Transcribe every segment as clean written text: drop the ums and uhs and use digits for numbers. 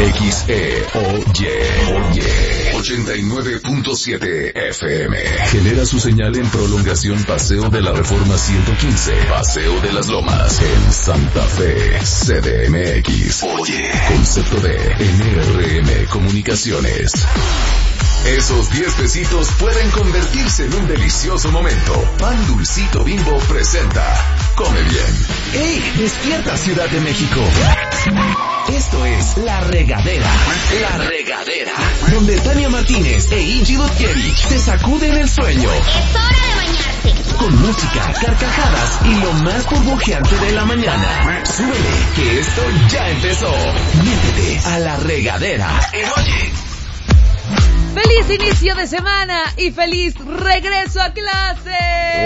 Oye, 89.7 FM. Genera su señal en prolongación Paseo de la Reforma 115, Paseo de las Lomas, en Santa Fe, CDMX. Oye, concepto de NRM Comunicaciones. Esos 10 pesitos pueden convertirse en un delicioso momento. Pan Dulcito Bimbo presenta Come Bien. ¡Ey! ¡Despierta, Ciudad de México! Esto es La Regadera. La Regadera. Donde Tania Martínez e Ingi Dutkiewicz se sacuden el sueño. ¡Es hora de bañarse! Con música, carcajadas y lo más burbujeante de la mañana. Súbele, que esto ya empezó. Métete a La Regadera. Oye. ¡Feliz inicio de semana y feliz regreso a clases!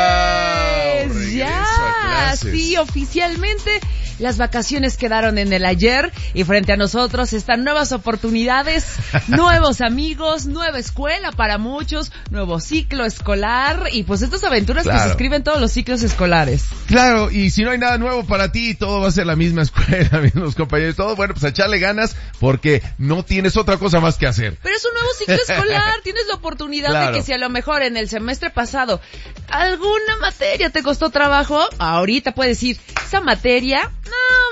¡Wow! Regreso ¡Ya! a clases. Sí, oficialmente las vacaciones quedaron en el ayer y frente a nosotros están nuevas oportunidades, nuevos amigos, nueva escuela para muchos, nuevo ciclo escolar y pues estas aventuras que se escriben todos los ciclos escolares. Claro, y si no hay nada nuevo para ti, todo va a ser la misma escuela, mismos compañeros, todo, bueno, pues a echarle ganas porque no tienes otra cosa más que hacer. Pero es un nuevo ciclo escolar, tienes la oportunidad de que si a lo mejor en el semestre pasado alguna materia te costó trabajo, ahorita puedes decir, esa materia, no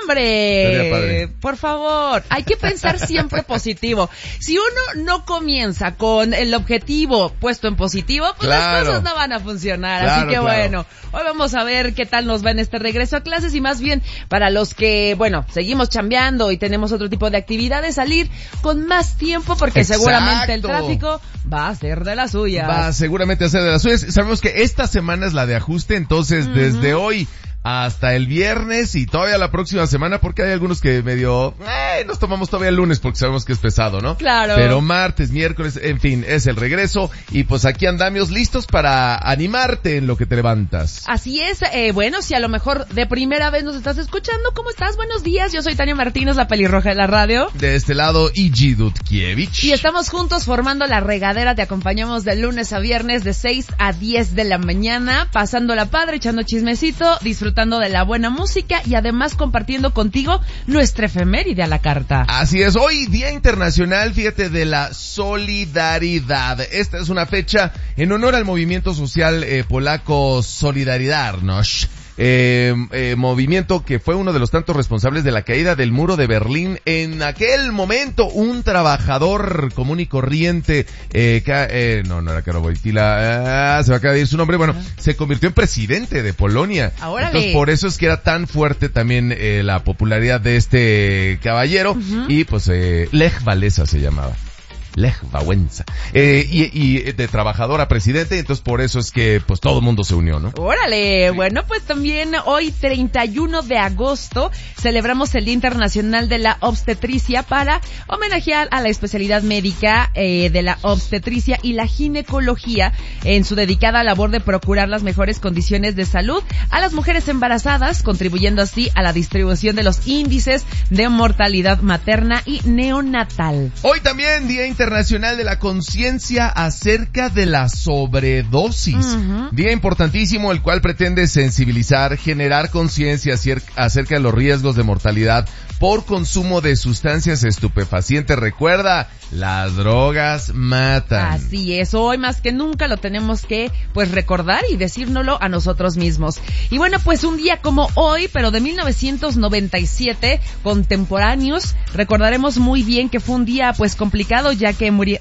hombre, por favor, hay que pensar siempre positivo. Si uno no comienza con el objetivo puesto en positivo, pues las cosas no van a funcionar, así que bueno, hoy vamos a ver qué tal nos va en este regreso a clases y más bien para los que, bueno, seguimos chambeando y tenemos otro tipo de actividades, salir con más tiempo porque seguramente el tráfico va a ser de las suyas. Va seguramente a ser de las suyas. Sabemos que esta semana es la de ajuste, entonces desde hoy hasta el viernes y todavía la próxima semana, porque hay algunos que medio, nos tomamos todavía el lunes porque sabemos que es pesado, ¿no? Claro. Pero martes, miércoles, en fin, es el regreso y pues aquí andamos listos para animarte en lo que te levantas. Así es, bueno, si a lo mejor de primera vez nos estás escuchando, ¿cómo estás? Buenos días, yo soy Tania Martínez, la pelirroja de la radio. De este lado, Ingi Dutkiewicz. Y estamos juntos formando La Regadera, te acompañamos de lunes a viernes de 6 a 10 de la mañana, pasándola padre, echando chismecito, disfrutando de la buena música y además compartiendo contigo nuestra efeméride a la carta. Así es, hoy Día Internacional, fíjate, de la Solidaridad. Esta es una fecha en honor al movimiento social polaco Solidarność. Movimiento que fue uno de los tantos responsables de la caída del muro de Berlín. En aquel momento, un trabajador común y corriente, no era Karol Wojtyła, se va a acabar de ir su nombre, bueno, se convirtió en presidente de Polonia. Entonces, por eso es que era tan fuerte también la popularidad de este caballero, y pues Lech Walesa se llamaba. Lech Wałęsa. Y de trabajador a presidente, entonces por eso es que pues todo el mundo se unió, ¿no? ¡Órale! Sí. Bueno, pues también hoy 31 de agosto celebramos el Día Internacional de la Obstetricia para homenajear a la especialidad médica de la obstetricia y la ginecología en su dedicada labor de procurar las mejores condiciones de salud a las mujeres embarazadas, contribuyendo así a la distribución de los índices de mortalidad materna y neonatal. Hoy también Día Internacional de la Conciencia acerca de la sobredosis. Día importantísimo, el cual pretende sensibilizar, generar conciencia acerca de los riesgos de mortalidad por consumo de sustancias estupefacientes. Recuerda, las drogas matan. Así es, hoy más que nunca lo tenemos que pues recordar y decírnoslo a nosotros mismos. Y bueno, pues un día como hoy, pero de 1997, contemporáneos, recordaremos muy bien que fue un día pues complicado, ya que murió,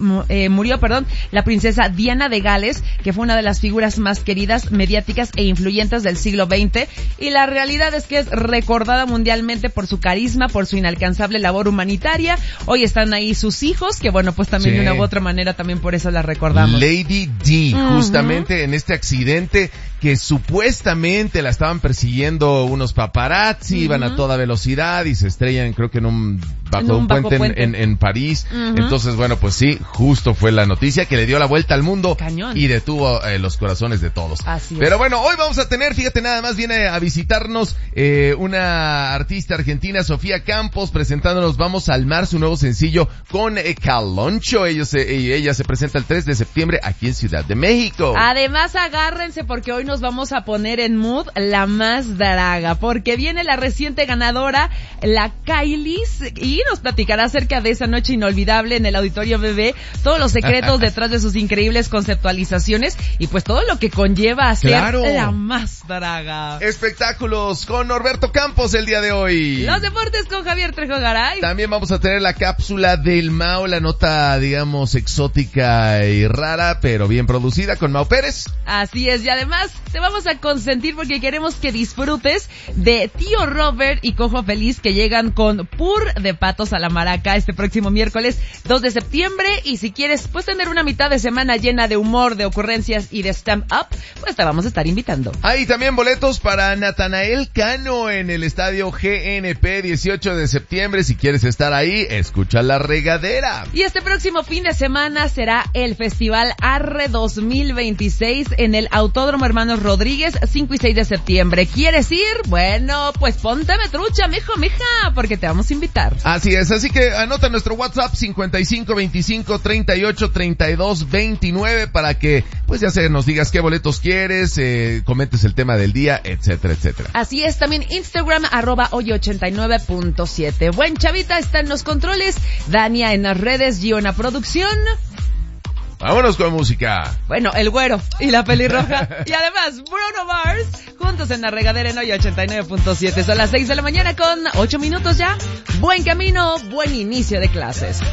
la princesa Diana de Gales, que fue una de las figuras más queridas, mediáticas e influyentes del siglo XX, y la realidad es que es recordada mundialmente por su carisma, por su inalcanzable labor humanitaria. Hoy están ahí sus hijos, que bueno, pues también de una u otra manera también por eso la recordamos. Lady Di, justamente en este accidente que supuestamente la estaban persiguiendo unos paparazzi, iban a toda velocidad y se estrellan, creo que bajo un puente. En París. Entonces, bueno, pues sí, justo fue la noticia que le dio la vuelta al mundo. Cañón. Y detuvo los corazones de todos. Así es. Pero bueno, hoy vamos a tener, fíjate, nada más viene a visitarnos una artista argentina, Sofía Campos, presentándonos Vamos al Mar, su nuevo sencillo con Caloncho. Ella se presenta el 3 de septiembre aquí en Ciudad de México. Además, agárrense porque hoy nos vamos a poner en mood la más draga, porque viene la reciente ganadora, la Kylie, y nos platicará acerca de esa noche inolvidable en el Auditorio BB, todos los secretos detrás de sus increíbles conceptualizaciones y pues todo lo que conlleva a ser la más draga. Espectáculos con Norberto Campos el día de hoy. Los deportes con Javier Trejo Garay. También vamos a tener la cápsula del Mao, la nota, digamos, exótica y rara, pero bien producida con Mao Pérez. Así es, y además te vamos a consentir porque queremos que disfrutes de Tío Robert y Cojo Feliz, que llegan con Pur de Patos a la Maraca este próximo miércoles 2 de septiembre. Y si quieres pues tener una mitad de semana llena de humor, de ocurrencias y de stand-up, pues te vamos a estar invitando. Hay también boletos para Natanael Cano en el estadio GNP 18 de septiembre. Si quieres estar ahí, escucha La Regadera. Y este próximo fin de semana será el Festival Arre 2026 en el Autódromo Hermanos Rodríguez, 5 y 6 de septiembre. ¿Quieres ir? Bueno, pues pónteme trucha, mijo, mija, porque te vamos a invitar. Así es, así que anota nuestro WhatsApp 5525383229 para que, pues ya sé, nos digas qué boletos quieres, comentes el tema del día, etcétera, etcétera. Así es, también Instagram, @hoy89.7. Buen Chavita está en los controles, Dania en las redes, Gio en la producción. Vámonos con música. Bueno, el güero y la pelirroja. Y además, Bruno Mars, juntos en La Regadera en Hoy 89.7. Son las 6 de la mañana con 8 minutos ya. Buen camino, buen inicio de clases.